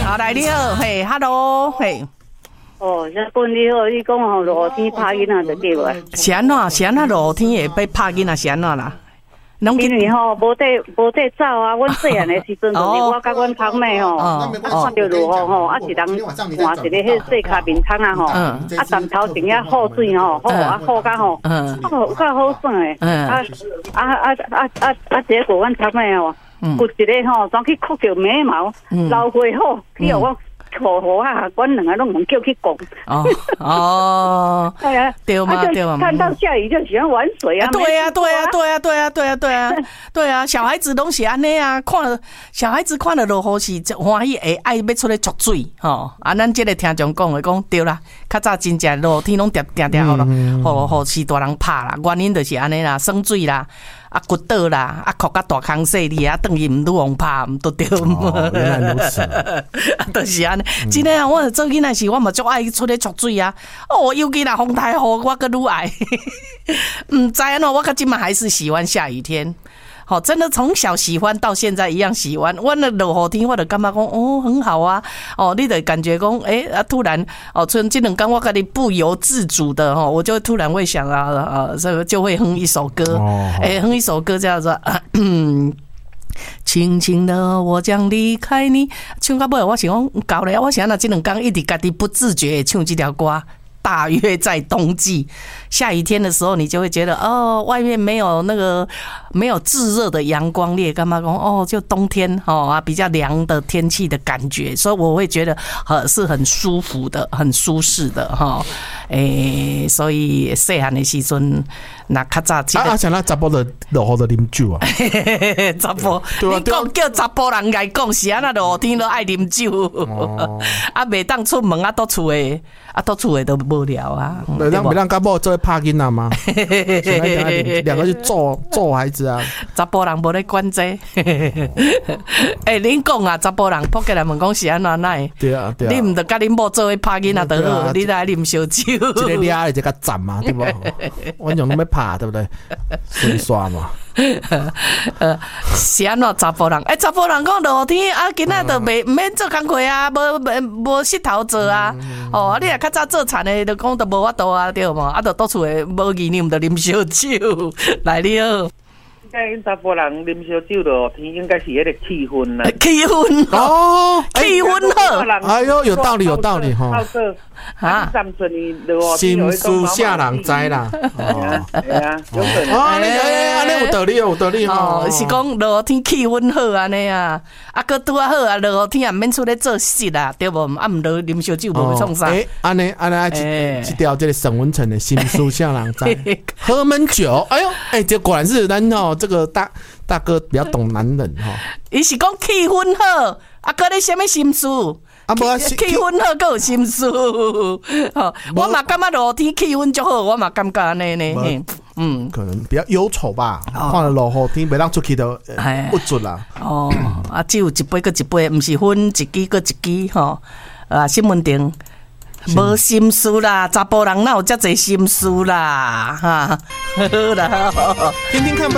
好，来你好，嘿 ，Hello， 嘿。 哦，这本你好，你讲吼落雨天拍囡仔就对啊。 是安怎落雨天会要拍囡仔是安怎啦？ 因为吼无地走啊，阮细汉的时阵就是我甲阮堂妹吼，看到落雨吼，是人换一个迄细卡面窗啊吼，站头前遐雨水吼，好甲吼，有够好耍诶。结果阮堂妹吼，骨一个吼，转去哭着眉毛，流血好，去互我。好啊！阮两个拢能叫去讲。哎呀， 对嘛对嘛。 看到下雨就喜欢玩水啊！ 对啊，小孩子拢是安尼啊，小孩子看了落雨是欢喜，会爱要出来捉水吼。啊，咱这个听众讲的讲对啦，较早真正落雨天拢定好了，互是大人拍啦，原因就是安尼啦，生水啦。啊，骨倒啦，啊，哭甲大空细哩，啊，等于唔愈往拍，唔都对。 原来如此， 就是安尼。真诶啊，我做囡仔时，我嘛足爱出去捉水啊。哦，尤其啦风台雨，我更愈爱。唔知安怎，我到今嘛还是喜欢下雨天。好，真的从小喜欢到现在一样喜欢。我那落雨天，我就感觉讲哦很好啊。哦，你就感觉讲突然哦，这两天我跟你不由自主的哈，我就突然会想这个就会哼一首歌，哼一首歌叫做轻轻的我将离开你。唱到尾我想讲搞了，我想那这两天一直家己不自觉的唱这条歌。大约在冬季下雨天的时候，你就会觉得哦，外面没有炙热的阳光，你也干嘛讲哦，就冬天比较凉的天气的感觉，所以我会觉得是很舒服的，很舒适的哈。所以细汉的时阵，那较早像那查甫的落雨的啉酒啊， 查甫，你讲叫查甫人来讲是安那落雨天都爱啉酒，袂当出门都厝的都无聊啊。 别让干某做拍囡仔吗？两个去揍孩子啊！ 查甫人无咧管这。恁讲啊，查甫人扑起来问讲是安怎奈？ 对啊。 你唔得甲恁某做拍囡仔就好，你来啉烧酒。 一个抓一个站嘛，对不？我用那么拍，对不对？水刷嘛。 是安怎查甫人？查甫人讲落雨天啊，今仔就唔免做工课啊，无佚头做啊。你若较早做田的，就讲就无法度啊，对嘛？啊，就倒厝的无意念，就啉烧酒来了。 应该查甫人啉烧酒落雨天，应该是迄个气氛啦。 气氛哦，气氛好。 哎呦，有道理哈。心思下人知啦。 系啊，有可能。 安尼有道理哈。 是讲落雨天气氛好安尼啊，搁拄啊好啊，落雨天也免出来做事啦，对无？啊，唔落啉烧酒无创啥。 安尼一条这个沈文成的心思下人知。喝闷酒，哎呦，这果然是咱这个大哥比较懂男人哈。 伊是讲气氛好，搁咧什么心思？气氛好，搁有心思。我嘛感觉落天气氛就好，我嘛感觉安尼呢。 可能比较忧愁吧。看了落雨天，袂当出去都不准啦。 只有一杯搁一杯，唔是分一支搁一支吼。新闻顶无心思啦，查甫人哪有遮侪心思啦？好啦， 听听看吧。